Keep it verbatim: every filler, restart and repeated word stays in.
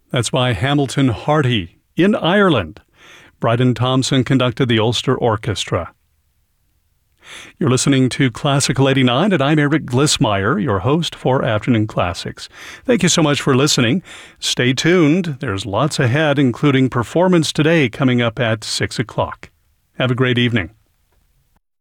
That's by Hamilton Harty in Ireland. Bryden Thompson conducted the Ulster Orchestra. You're listening to Classical eighty-nine, and I'm Eric Glissmeyer, your host for Afternoon Classics. Thank you so much for listening. Stay tuned. There's lots ahead, including Performance Today coming up at six o'clock. Have a great evening.